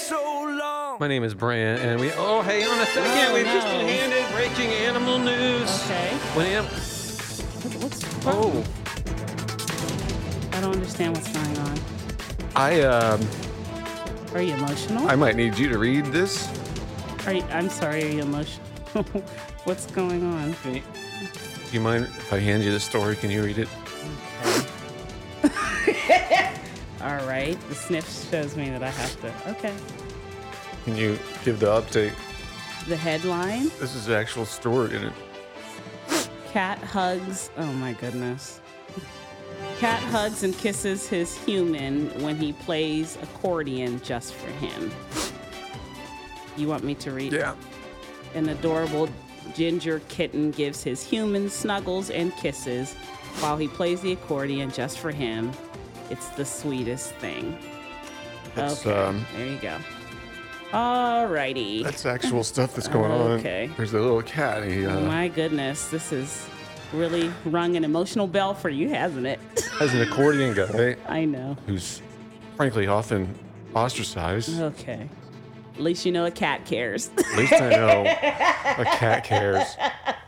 My name is Brant, and hang on a second. We've just been handed breaking animal news. Okay. What's wrong? I don't understand what's going on. Are you emotional? I might need you to read this. I'm sorry, are you emotional? What's going on? Do you mind if I hand you the story? Can you read it? Okay. All right. The sniff shows me that I have to. Okay. Can you give the update? The headline? This is the actual story in it. Cat hugs. Oh my goodness. Cat hugs and kisses his human when he plays accordion just for him. You want me to read? Yeah. An adorable ginger kitten gives his human snuggles and kisses while he plays the accordion just for him. It's the sweetest thing. It's, okay, there you go. Alrighty. That's actual stuff that's going on. Okay. There's a little cat. My goodness, this has really rung an emotional bell for you, hasn't it? Has an accordion guy. I know. Who's frankly often ostracized. Okay. At least you know a cat cares. At least I know a cat cares.